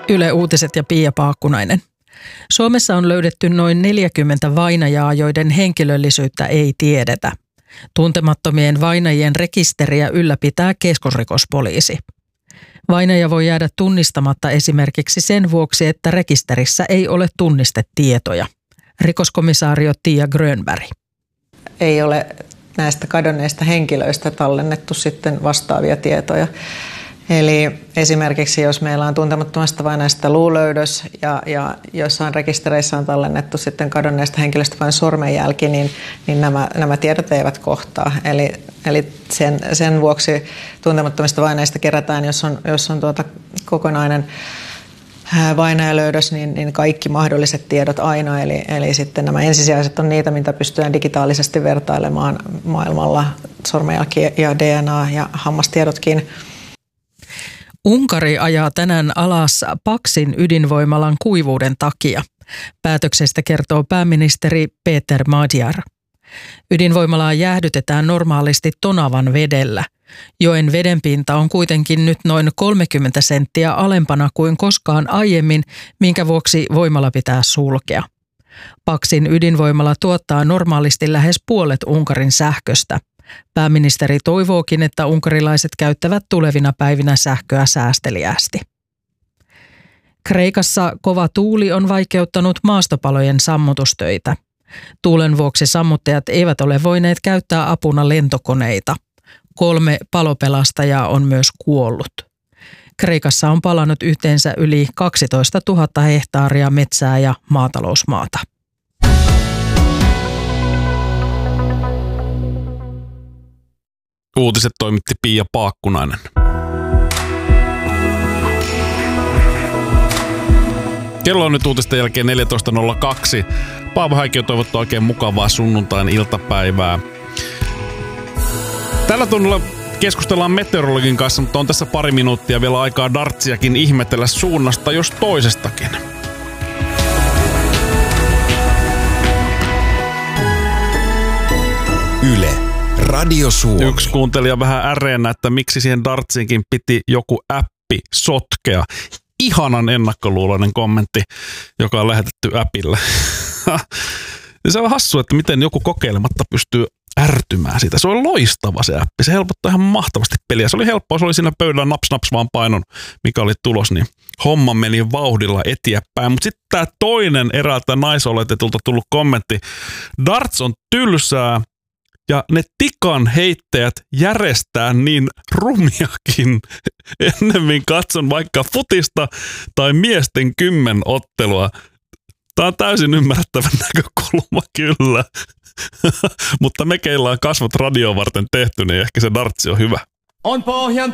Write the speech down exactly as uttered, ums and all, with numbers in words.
Yle Uutiset ja Pia Paakkunainen. Suomessa on löydetty noin neljäkymmentä vainajaa, joiden henkilöllisyyttä ei tiedetä. Tuntemattomien vainajien rekisteriä ylläpitää keskusrikospoliisi. Vainaja voi jäädä tunnistamatta esimerkiksi sen vuoksi, että rekisterissä ei ole tunnistetietoja. Rikoskomissaario Tiia Grönberg. Ei ole näistä kadonneista henkilöistä tallennettu sitten vastaavia tietoja. Eli esimerkiksi jos meillä on tuntemattomasta vainajasta luulöydös ja, ja jossain rekistereissä on tallennettu sitten kadonneesta henkilöstä vain sormenjälki, niin, niin nämä, nämä tiedot eivät kohtaa. Eli, eli sen, sen vuoksi tuntemattomista vainajista kerätään, jos on, jos on tuota kokonainen vainajalöydös, niin, niin kaikki mahdolliset tiedot aina. Eli, eli sitten nämä ensisijaiset on niitä, mitä pystytään digitaalisesti vertailemaan maailmalla, sormenjälki ja D N A ja hammastiedotkin. Unkari ajaa tänään alas Paksin ydinvoimalan kuivuuden takia. Päätöksestä kertoo pääministeri Peter Magyar. Ydinvoimalaa jäähdytetään normaalisti Tonavan vedellä. Joen vedenpinta on kuitenkin nyt noin kolmekymmentä senttiä alempana kuin koskaan aiemmin, minkä vuoksi voimala pitää sulkea. Paksin ydinvoimala tuottaa normaalisti lähes puolet Unkarin sähköstä. Pääministeri toivookin, että unkarilaiset käyttävät tulevina päivinä sähköä säästeliäästi. Kreikassa kova tuuli on vaikeuttanut maastopalojen sammutustöitä. Tuulen vuoksi sammuttajat eivät ole voineet käyttää apuna lentokoneita. Kolme palopelastajaa on myös kuollut. Kreikassa on palannut yhteensä yli kaksitoistatuhatta hehtaaria metsää ja maatalousmaata. Uutiset toimitti Pia Paakkunainen. Kello on nyt uutisten jälkeen neljätoista nolla kaksi. Paavo Häikio toivottaa oikein mukavaa sunnuntain iltapäivää. Tällä tunnilla keskustellaan meteorologin kanssa, mutta on tässä pari minuuttia vielä aikaa dartsiakin ihmetellä suunnasta jos toisestakin. Yle. Radio Suomi. Yksi kuuntelija vähän äreenä, että miksi siihen dartsiinkin piti joku appi sotkea. Ihanan ennakkoluuloinen kommentti, joka on lähetetty appille. Se on hassu, että miten joku kokeilematta pystyy ärtymään siitä. Se on loistava se appi. Se helpottaa ihan mahtavasti peliä. Se oli helppoa. Se oli siinä pöydällä naps naps vaan painon, mikä oli tulos, niin homma meni vauhdilla eteenpäin. Mutta sitten tämä toinen eräältä naisoletetulta tullut kommentti. Darts on tylsää. Ja ne tikan heittäjät järjestää niin rumiakin. Ennemmin katson vaikka futista tai miesten kymmenottelua. Tämä on täysin ymmärrettävä näkökulma kyllä. Mutta me keillä on kasvot radio varten tehty, niin ehkä se dartsi on hyvä. On pohjan